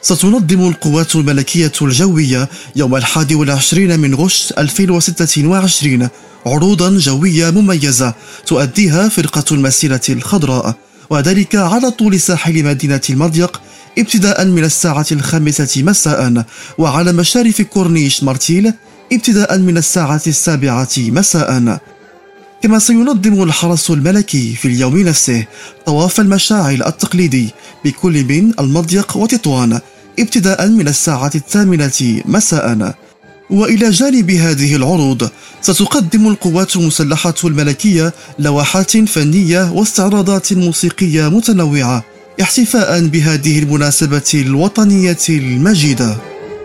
ستنظم القوات الملكية الجوية يوم الحادي والعشرين من غشت ألفين وستة وعشرين عروضا جوية مميزة تؤديها فرقة المسيرة الخضراء، وذلك على طول ساحل مدينة المضيق ابتداء من الساعة الخامسة مساء، وعلى مشارف كورنيش مارتيل ابتداء من الساعة السابعة مساء. كما سينظم الحرس الملكي في اليوم نفسه طواف المشاعل التقليدي بكل من المضيق وتطوان ابتداء من الساعة الثامنة مساء. وإلى جانب هذه العروض ستقدم القوات المسلحة الملكية لوحات فنية واستعراضات موسيقية متنوعة احتفاء بهذه المناسبة الوطنية المجيدة.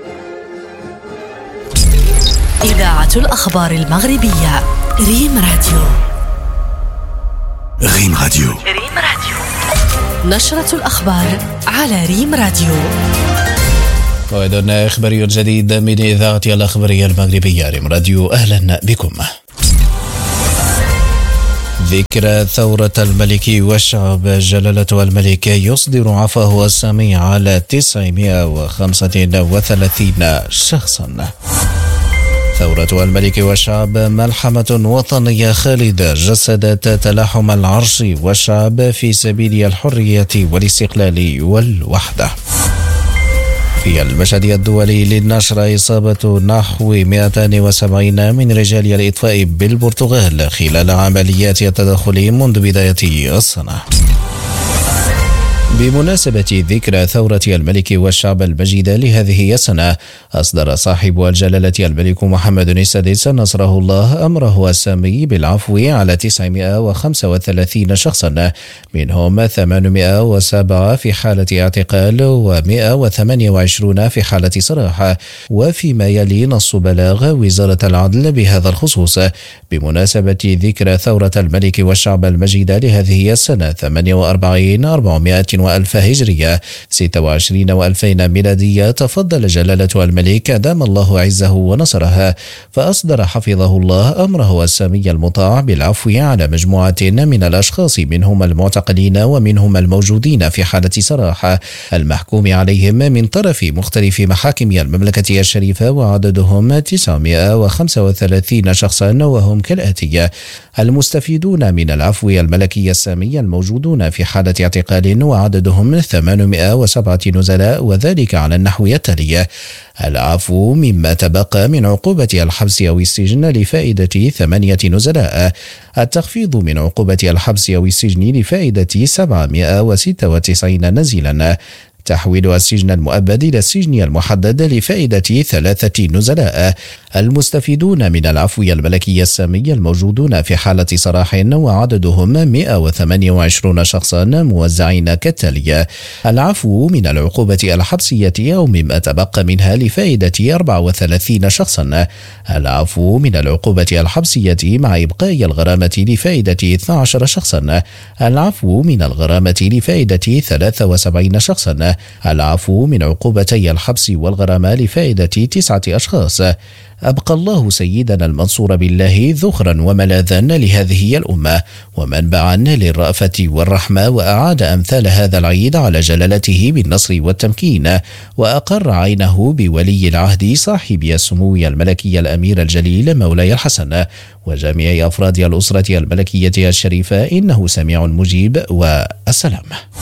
إذاعة الأخبار المغربية ريم راديو. ريم راديو. ريم راديو. نشرة الأخبار على ريم راديو. موعد إخباري جديد من إذاعة الأخبارية المغربية ريم راديو، أهلا بكم. ذكرى ثورة الملك والشعب، جلالة الملك يصدر عفوه السامي على تسعمائة وخمسة وثلاثين شخصا. ثورة الملك والشعب ملحمة وطنية خالدة جسدت تلاحم العرش والشعب في سبيل الحرية والاستقلال والوحدة. في المشهد الدولي للنشر إصابة نحو مئتين وسبعين من رجال الإطفاء بالبرتغال خلال عمليات التدخل منذ بداية السنة. بمناسبة ذكرى ثورة الملك والشعب المجيدة لهذه السنة، أصدر صاحب الجلالة الملك محمد السادس نصره الله أمره السامي بالعفو على تسعمائة وخمسة وثلاثين شخصا، منهم ثمانمائة وسبعة في حالة اعتقال ومئة وثمانية وعشرين في حالة سراح. وفيما يلي نص بلاغ وزارة العدل بهذا الخصوص بمناسبة ذكرى ثورة الملك والشعب المجيدة لهذه السنة ثمانية وأربعين أربعمائة وألف هجرية ستة وعشرين وألفين ميلادية، تفضل جلالة الملك دام الله عزه ونصرها فأصدر حفظه الله أمره السامي المطاع بالعفو على مجموعة من الأشخاص، منهم المعتقلين ومنهم الموجودين في حالة سراح المحكوم عليهم من طرف مختلف محاكم المملكة الشريفة، وعددهم تسعمائة وخمسة وثلاثين شخصا، وهم كالآتي: المستفيدون من العفو الملكي السامي الموجودون في حالة اعتقال وعددهم ثمانمائة وسبعة نزلاء، وذلك على النحو التالي: العفو مما تبقى من عقوبة الحبس أو السجن لفائدة ثمانية نزلاء، التخفيض من عقوبة الحبس أو السجن لفائدة سبعمائة وستة وتسعين نزيلا، تحويل السجن المؤبد إلى السجن المحدد لفائدة ثلاثة نزلاء، المستفيدون من العفو الملكي السامي الموجودون في حالة سراح وعددهم مئة وثمانية وعشرين شخصا موزعين كالتالي: العفو من العقوبة الحبسية أو مما تبقى منها لفائدة أربعة وثلاثين شخصا، العفو من العقوبة الحبسية مع إبقاء الغرامة لفائدة اثني عشر شخصا، العفو من الغرامة لفائدة ثلاثة وسبعين شخصا، العفو من عقوبتي الحبس والغرامة لفائدة تسعة أشخاص. أبقى الله سيدنا المنصور بالله ذخرا وملاذا لهذه الأمة ومنبعا للرأفة والرحمة، وأعاد أمثال هذا العيد على جلالته بالنصر والتمكين، وأقر عينه بولي العهد صاحب السمو الملكي الأمير الجليل مولاي الحسن وجميع أفراد الأسرة الملكية الشريفة، إنه سميع مجيب، والسلام.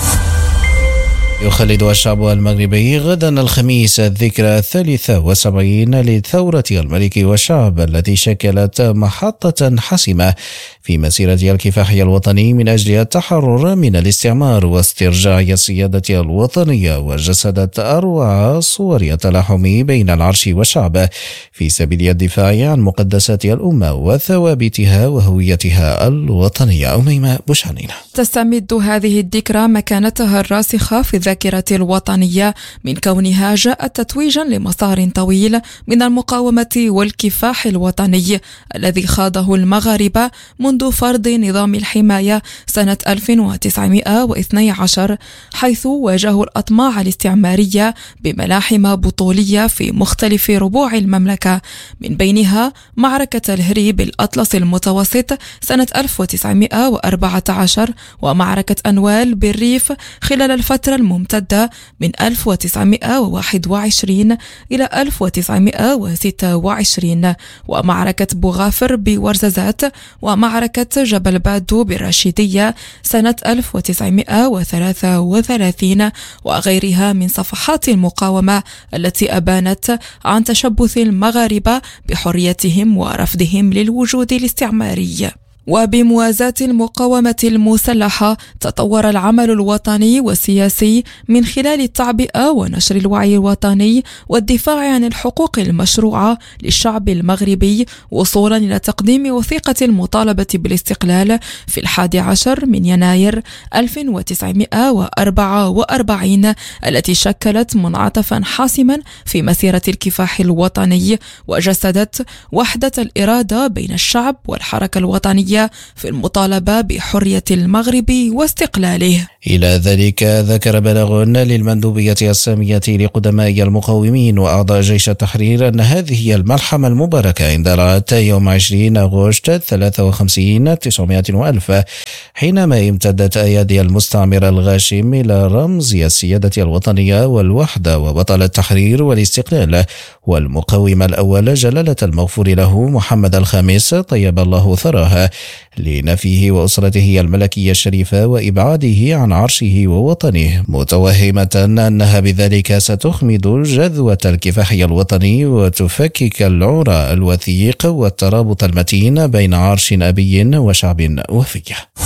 يخلد الشعب المغربي غدا الخميس الذكرى الثالثة والسبعين لثورة الملك والشعب التي شكلت محطة حاسمة في مسيرة الكفاح الوطني من أجل التحرر من الاستعمار واسترجاع السيادة الوطنية، وجسدت أروع صور التلاحم بين العرش والشعب في سبيل الدفاع عن مقدسات الأمة وثوابتها وهويتها الوطنية. أميمة بوشانين. تستمد هذه الذكرى مكانتها الراسخة في الذاكرة الوطنية من كونها جاءت تتويجا لمسار طويل من المقاومة والكفاح الوطني الذي خاضه المغاربة منذ فرض نظام الحماية سنة ألف وتسعمائة واثني عشر، حيث واجهوا الأطماع الاستعمارية بملاحم بطولية في مختلف ربوع المملكة، من بينها معركة الهري بالأطلس المتوسط سنة ألف وتسعمائة وأربعة عشر ومعركة أنوال بالريف خلال الفترة المباركة ممتدة من ألف وتسعمائة وواحد وعشرين إلى ألف وتسعمائة وستة وعشرين، ومعركة بوغافر بورزازات، ومعركة جبل بادو بالرشيدية سنة ألف وتسعمائة وثلاثة وثلاثين، وغيرها من صفحات المقاومة التي أبانت عن تشبث المغاربة بحريتهم ورفضهم للوجود الاستعماري. وبموازاة المقاومة المسلحة تطور العمل الوطني والسياسي من خلال التعبئة ونشر الوعي الوطني والدفاع عن الحقوق المشروعة للشعب المغربي، وصولا إلى تقديم وثيقة المطالبة بالاستقلال في الحادي عشر من يناير ألف وتسعمائة وأربعة وأربعين، التي شكلت منعطفا حاسما في مسيرة الكفاح الوطني، وجسدت وحدة الإرادة بين الشعب والحركة الوطنية في المطالبة بحرية المغرب واستقلاله. إلى ذلك ذكر بلاغ للمندوبية السامية لقدماء المقاومين وأعضاء جيش التحرير أن هذه هي الملحمة المباركة اندلعت يوم عشرين أغسطس ثلاثة وخمسين تسعمائة وألف، حينما امتدت أيادي المستعمر الغاشم إلى رمز السيادة الوطنية والوحدة وبطل التحرير والاستقلال والمقاوم الأول جلالة المغفور له محمد الخامس طيب الله ثراه، لنفيه وأسرته الملكية الشريفة وإبعاده عن عرشه ووطنه، متوهمة أنها بذلك ستخمد جذوة الكفاح الوطني وتفكك العرى الوثيق والترابط المتين بين عرش أبي وشعب وفي.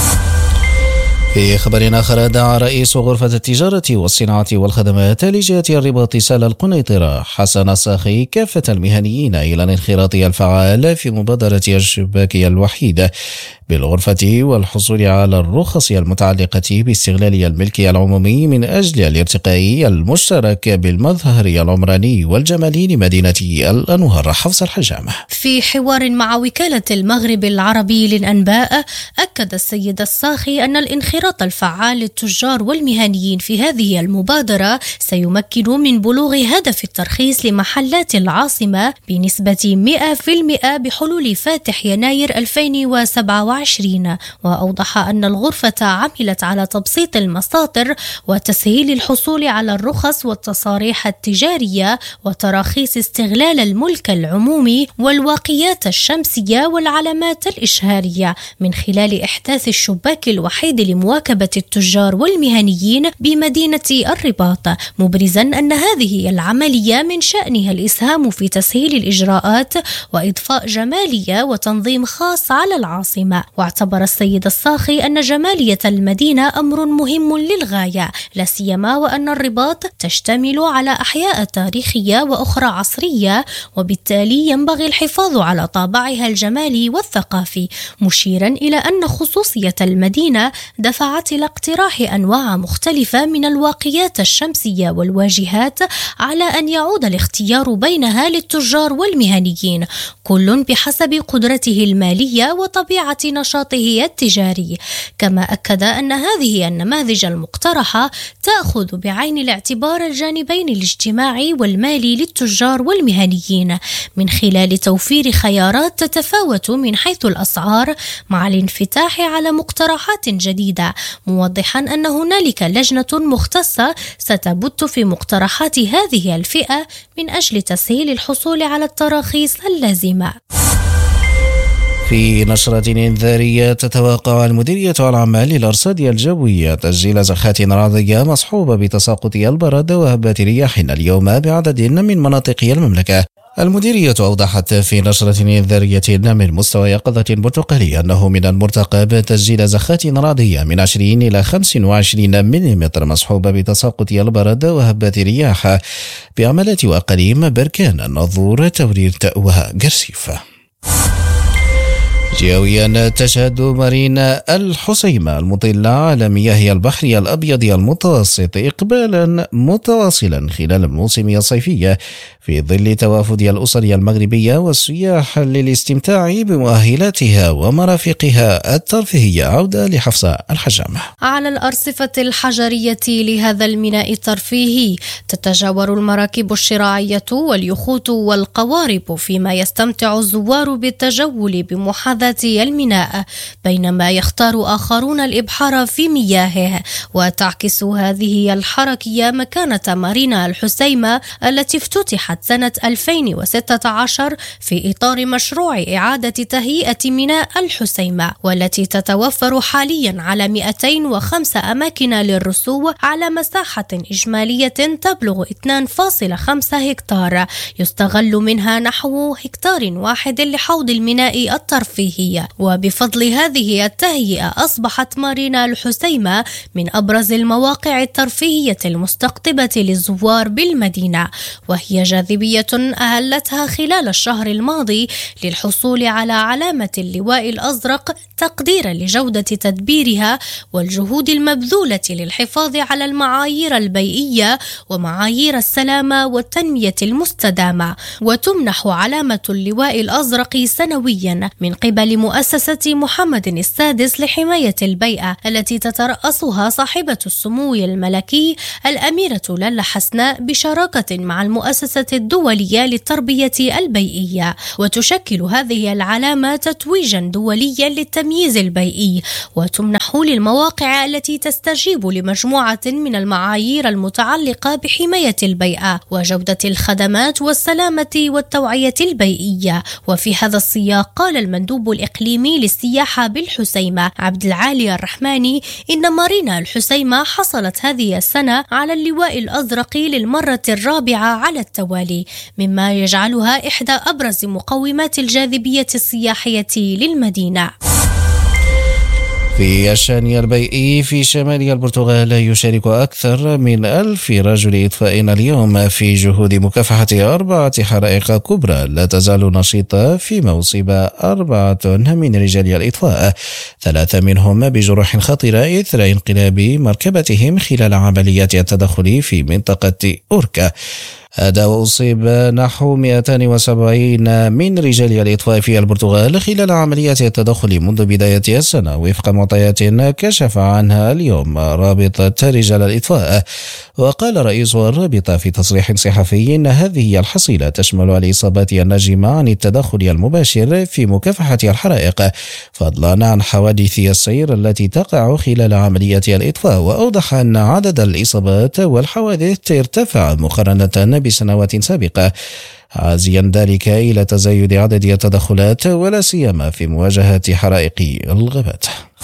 في خبر آخر، دعا رئيس غرفة التجارة والصناعة والخدمات لجهة الرباط سال القنيطرة حسن الساخي كافة المهنيين إلى الانخراط الفعال في مبادرة الشباك الوحيدة بالغرفة والحصول على الرخص المتعلقة باستغلال الملكية العمومي من أجل الارتقاء المشترك بالمظهر العمراني والجمالي لمدينة الأنوار. حفص الحجامة. في حوار مع وكالة المغرب العربي للأنباء، أكد السيد الساخي أن الانخراط الفعال للتجار والمهنيين في هذه المبادرة سيمكن من بلوغ هدف الترخيص لمحلات العاصمة بنسبة مئة بالمئة بحلول فاتح يناير ألفين وسبعة وعشرين. وأوضح أن الغرفة عملت على تبسيط المساطر وتسهيل الحصول على الرخص والتصاريح التجارية وتراخيص استغلال الملك العمومي والواقيات الشمسية والعلامات الإشهارية من خلال إحداث الشباك الوحيد لمواكبة التجار والمهنيين بمدينة الرباط، مبرزا أن هذه العملية من شأنها الإسهام في تسهيل الإجراءات وإضفاء جمالية وتنظيم خاص على العاصمة. واعتبر السيد الساخي أن جمالية المدينة أمر مهم للغاية، لا سيما وأن الرباط تشتمل على أحياء تاريخية وأخرى عصرية، وبالتالي ينبغي الحفاظ على طابعها الجمالي والثقافي، مشيرا إلى أن خصوصية المدينة دفعت إلى اقتراح أنواع مختلفة من الواقيات الشمسية والواجهات على أن يعود الاختيار بينها للتجار والمهنيين، كل بحسب قدرته المالية وطبيعة نشاطه التجاري. كما أكد أن هذه النماذج المقترحة تأخذ بعين الاعتبار الجانبين الاجتماعي والمالي للتجار والمهنيين من خلال توفير خيارات تتفاوت من حيث الأسعار مع الانفتاح على مقترحات جديدة، موضحا أن هنالك لجنة مختصة ستبت في مقترحات هذه الفئة من أجل تسهيل الحصول على التراخيص اللازمة. في نشرة إنذارية، تتوقع المديرية العامة للأرصاد الجوية تسجيل زخات رعدية مصحوبة بتساقط البرد وهبات رياح اليوم بعدد من مناطق المملكة. المديرية أوضحت في نشرة إنذارية من مستوى يقظة برتقالي أنه من المرتقب تسجيل زخات رعدية من عشرين إلى خمسة وعشرين ملم مصحوبة بتساقط البرد وهبات رياح بعملات وأقاليم بركان، الناظور، توريرت وقرسيف. جويا، تشهد مارينا الحسيمة المطلة على مياه البحر الأبيض المتوسط إقبالا متواصلا خلال الموسم الصيفي في ظل توافد الأسر المغربية والسياح للاستمتاع بمؤهلاتها ومرافقها الترفيهية. عودة لحفصة الحجامة. على الأرصفة الحجرية لهذا الميناء الترفيهي تتجاور المراكب الشراعية واليخوت والقوارب، فيما يستمتع الزوار بالتجول بمحاذاة مؤسسات الميناء، بينما يختار آخرون الإبحار في مياهه. وتعكس هذه الحركية مكانة مارينا الحسيمة التي افتتحت سنة ألفين وستة عشر في إطار مشروع إعادة تهيئة ميناء الحسيمة، والتي تتوفر حاليا على مئتين وخمسة أماكن للرسو على مساحة إجمالية تبلغ اثنين فاصلة خمسة هكتار، يستغل منها نحو هكتار واحد لحوض الميناء الترفيهي. وبفضل هذه التهيئة أصبحت مارينا الحسيمة من أبرز المواقع الترفيهية المستقطبة للزوار بالمدينة، وهي جاذبية أهلتها خلال الشهر الماضي للحصول على علامة اللواء الأزرق تقديرا لجودة تدبيرها والجهود المبذولة للحفاظ على المعايير البيئية ومعايير السلامة والتنمية المستدامة. وتمنح علامة اللواء الأزرق سنويا من قبل مؤسسة محمد السادس لحماية البيئة التي تترأسها صاحبة السمو الملكي الأميرة لالا حسناء بشراكة مع المؤسسة الدولية للتربية البيئية. وتشكل هذه العلامة تتويجا دوليا للتمييز البيئي، وتمنح للمواقع التي تستجيب لمجموعة من المعايير المتعلقة بحماية البيئة وجودة الخدمات والسلامة والتوعية البيئية. وفي هذا السياق قال المندوب الإقليمي للسياحة بالحسيمة عبد العالي الرحماني إن مارينا الحسيمة حصلت هذه السنة على اللواء الأزرق للمرة الرابعة على التوالي، مما يجعلها إحدى أبرز مقومات الجاذبية السياحية للمدينة. في الشأن البيئي في شمال البرتغال يشارك أكثر من ألف رجل إطفاء اليوم في جهود مكافحة أربعة حرائق كبرى لا تزال نشيطة، فيما أصيب أربعة من رجال الإطفاء، ثلاثة منهم بجروح خطيرة إثر انقلاب مركبتهم خلال عمليات التدخل في منطقة أوركا. هذا وأصيب نحو مئتين وسبعين من رجال الإطفاء في البرتغال خلال عمليات التدخل منذ بداية السنة، وفق معطيات كشف عنها اليوم رابطة رجال الإطفاء. وقال رئيس الرابطة في تصريح صحفي إن هذه الحصيلة تشمل الإصابات الناجمة عن التدخل المباشر في مكافحة الحرائق، فضلا عن حوادث السير التي تقع خلال عمليات الإطفاء. وأوضح أن عدد الإصابات والحوادث ارتفع مقارنة بسنوات سابقة، عازيا ذلك إلى تزايد عدد التدخلات ولا سيما في مواجهة حرائق الغابات.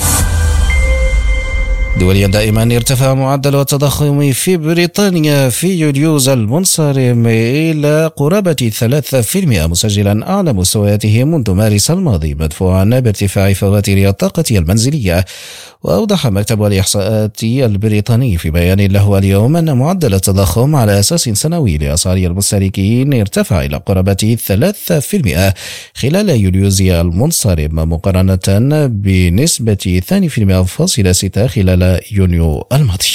دوليا دائما ارتفع معدل التضخم في بريطانيا في يوليوز المنصرم إلى قرابة ثلاثة بالمئة، مسجلا أعلى مستوياته منذ مارس الماضي، مدفوعا بارتفاع فواتير الطاقة المنزلية. وأوضح مكتب الإحصاءات البريطاني في بيان له اليوم أن معدل التضخم على أساس سنوي لأسعار المستهلكين ارتفع إلى قرابة ثلاثة بالمئة خلال يوليوز المنصرم، مقارنة بنسبة اثنين فاصلة ستة خلال يونيو الماضي.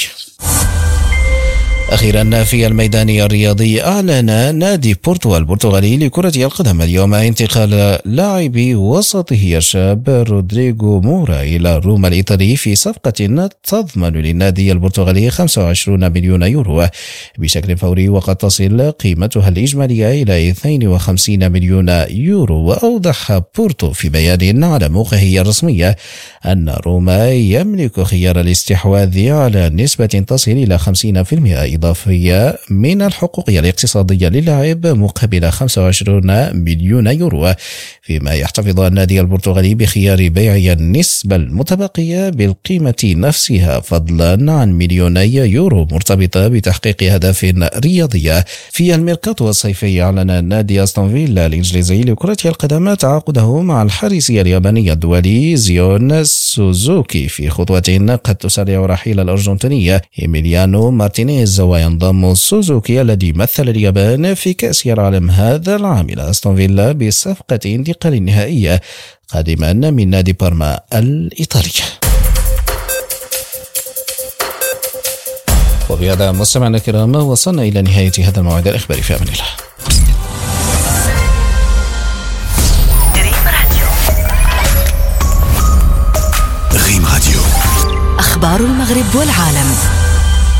أخيرا في الميدان الرياضي، أعلن نادي بورتو البرتغالي لكرة القدم اليوم انتقال لاعبي وسطه الشاب رودريغو مورا إلى روما الإيطالي في صفقة تضمن للنادي البرتغالي خمسة وعشرين مليون يورو بشكل فوري، وقد تصل قيمتها الإجمالية إلى اثنين وخمسين مليون يورو. وأوضح بورتو في بيان على موقعه الرسمي أن روما يملك خيار الاستحواذ على نسبة تصل إلى خمسين بالمئة إضافية من الحقوق الاقتصادية للاعب مقابل خمسة وعشرين مليون يورو، فيما يحتفظ النادي البرتغالي بخيار بيع النسبة المتبقية بالقيمة نفسها، فضلا عن مليوني يورو مرتبطة بتحقيق هدف رياضية. في الميركاتو الصيفي، أعلن نادي أستون فيلا الإنجليزي لكرة القدم تعاقده مع الحارس الياباني الدولي زيون سوزوكي في خطوة قد تسرع رحيل الأرجنتيني إيميليانو مارتينيز. وينضم سوزوكي الذي مثل اليابان في كأس العالم هذا العام إلى أستون فيلا بصفقة انتقال نهائية قادما من نادي بارما الإيطالي. وبهذا مستمعينا الكرام وصلنا إلى نهاية هذا الموعد الإخباري، في أمان الله. ريم راديو، أخبار المغرب والعالم.